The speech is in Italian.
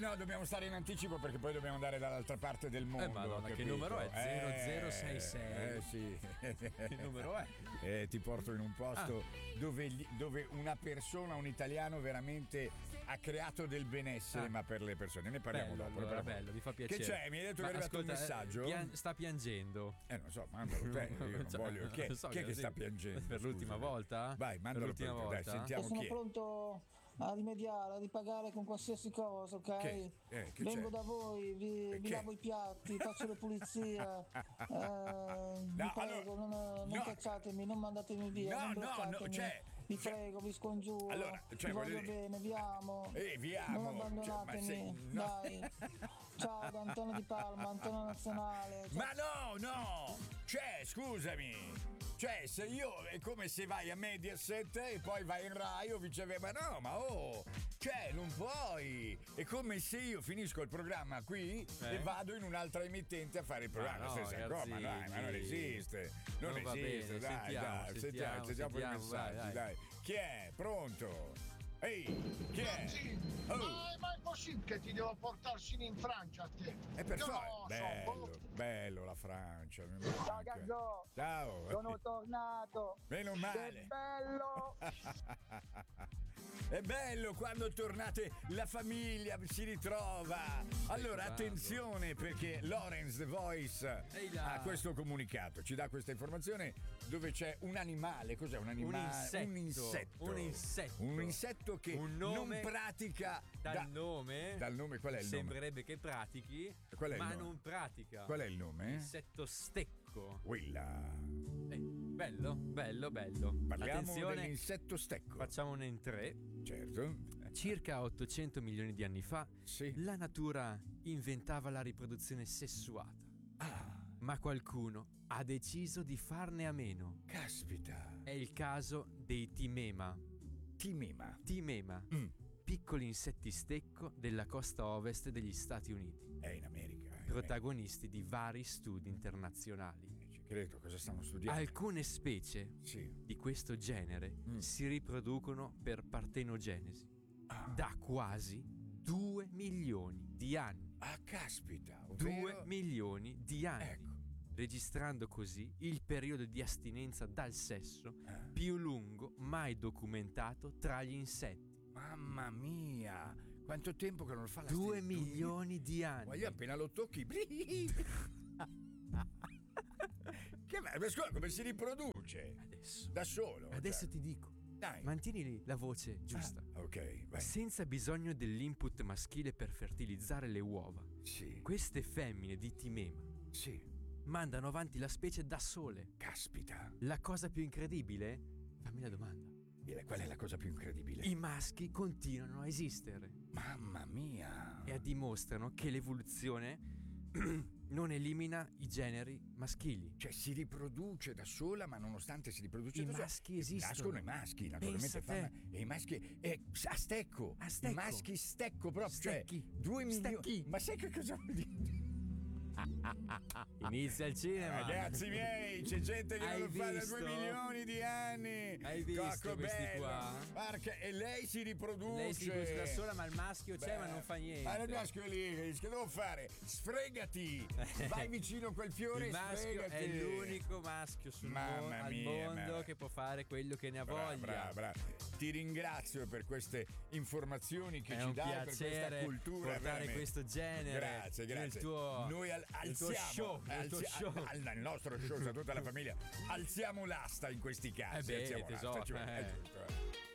no, dobbiamo stare in anticipo perché poi dobbiamo andare dall'altra parte del mondo. Madonna, che numero è? 0066. Sì. Che numero è? Ti porto in un posto dove una persona, un italiano veramente ha creato del benessere, ma per le persone. Ne parliamo Bello, dopo. allora, bello, mi fa piacere. Che c'è? Mi hai detto che è arrivato un messaggio? Sta piangendo. Non so, mandalo te. Io non voglio. Chi è, so, chi è che sta piangendo? Per l'ultima volta? Vai, mandalo l'ultima per volta. Dai, sentiamo sono chi è. pronto a rimediare, a ripagare con qualsiasi cosa, ok? Che Vengo c'è? da voi, vi lavo i piatti, faccio le pulizie. Vi prego, non cacciatemi, non mandatemi via, non bloccatemi. Vi prego, vi scongiuro. Allora, vi voglio bene, vi amo. Vi amo. Non abbandonatemi, dai. Ciao da Antonio Di Palma, Antonio Nazionale. Ciao. Ma no! Scusami! Se io è come se vai a Mediaset e poi vai in Rai o viceversa. Non puoi! È come se io finisco il programma qui e vado in un'altra emittente a fare il programma. Ma non esiste. Non esiste, dai. Sentiamo per i messaggi, dai. Chi è? Pronto? Ehi, chi è? Ma è possibile che ti devo portare sino in Francia a te? È per bello la Francia. Ciao Gazzo. Ciao. Sono tornato. Meno male. Che bello. È bello quando tornate, la famiglia si ritrova. Allora attenzione, perché Lorenz The Voice ha questo comunicato, ci dà questa informazione dove c'è un animale. Cos'è un animale? Un insetto che non pratica. Dal nome qual è il nome? Sembrerebbe che pratichi, ma non pratica. Qual è il nome? Insetto stecco. Quella. Bello. Parliamo Attenzione, dell'insetto stecco. Facciamo un entrée. Certo. Circa 800 milioni di anni fa, la natura inventava la riproduzione sessuata. Ma qualcuno ha deciso di farne a meno. Caspita. È il caso dei Timema. Timema. Piccoli insetti stecco della costa ovest degli Stati Uniti. È in America. Protagonisti di vari studi internazionali. Ci credo, cosa stanno studiando? Alcune specie di questo genere si riproducono per partenogenesi da quasi 2 milioni di anni. Caspita! 2 milioni di anni. Registrando così il periodo di astinenza dal sesso più lungo mai documentato tra gli insetti. Mamma mia, quanto tempo che non fa la 2 milioni di anni. Ma io appena lo tocchi. Scusa, come si riproduce? Adesso. Da solo. Adesso ti dico. Dai. Mantieni la voce giusta. Ok, vai. Senza bisogno dell'input maschile per fertilizzare le uova. Queste femmine di Timema mandano avanti la specie da sole. Caspita. La cosa più incredibile? Fammi la domanda. Qual è la cosa più incredibile? I maschi continuano a esistere. Mamma mia. E dimostrano che l'evoluzione non elimina i generi maschili. Cioè si riproduce da sola, ma nonostante si riproduce da sola, maschi esistono. Nascono i maschi, naturalmente. E i maschi a stecco. I maschi stecco proprio. Stecchi. Cioè 2 milioni. Ma sai che cosa vuol dire? Inizia il cinema. Ragazzi miei, c'è gente che non lo fa da 2 milioni di anni. Hai visto questi bello. qua? Perché, e lei si riproduce. Lei si riproduce da sola, ma il maschio c'è, ma non fa niente. Ma il maschio è lì, che devo fare? Sfregati. Vai vicino a quel fiore il e maschio sfregati. è l'unico maschio al mondo che può fare quello che ne ha voglia. Bravo. Ti ringrazio per queste informazioni che ci dai, per questa cultura. Portare questo genere. Grazie. Nel tuo, noi alziamo nel tuo show. Nel nostro show, tutta la famiglia. Alziamo l'asta in questi casi. Tesoro. È giusto.